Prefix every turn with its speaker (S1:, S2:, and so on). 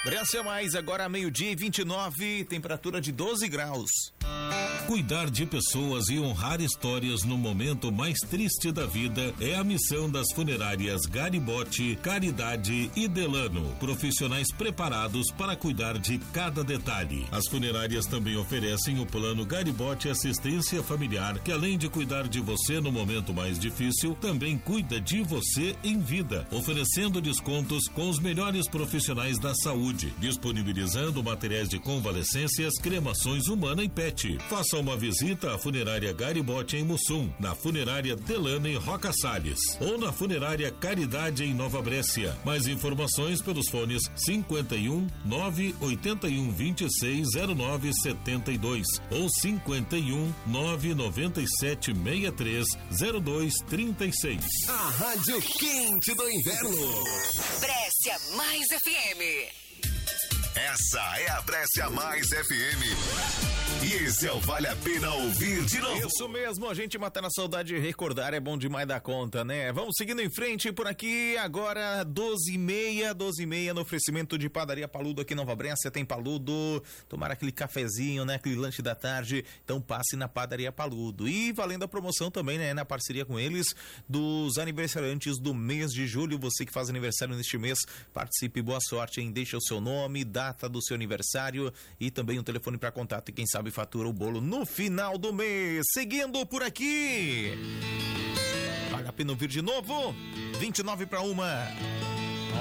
S1: Brescia Mais, agora meio-dia e 29, temperatura de 12 graus.
S2: Cuidar de pessoas e honrar histórias no momento mais triste da vida é a missão das funerárias Garibotti, Caridade e Delano. Profissionais preparados para cuidar de cada detalhe. As funerárias também oferecem o plano Garibotti Assistência Familiar, que além de cuidar de você no momento mais difícil, também cuida de você em vida, oferecendo descontos com os melhores profissionais da saúde, disponibilizando materiais de convalescências, cremações humana e pet. Faça uma visita à funerária Garibotti em Mussum, na funerária Delano em Roca Salles, ou na funerária Caridade em Nova Brécia. Mais informações pelos fones 51 981 26 09 72 ou 51 997 63 02 36.
S3: A rádio quente do inverno.
S4: Brescia Mais FM.
S3: Essa é a Brescia Mais FM. E esse é o Vale a Pena Ouvir de Novo.
S1: Isso mesmo, a gente matar na saudade e recordar é bom demais da conta, né? Vamos seguindo em frente por aqui, agora 12h30 no oferecimento de Padaria Paludo aqui em Nova Brécia. Tem Paludo, tomar aquele cafezinho, né? Aquele lanche da tarde, então passe na Padaria Paludo. E valendo a promoção também, né? Na parceria com eles, dos aniversariantes do mês de julho. Você que faz aniversário neste mês, participe, boa sorte, hein? Deixa o seu nome, data do seu aniversário e também um telefone para contato e quem sabe fatura o bolo no final do mês. Seguindo por aqui, vale a pena ouvir de novo, 29 para 1.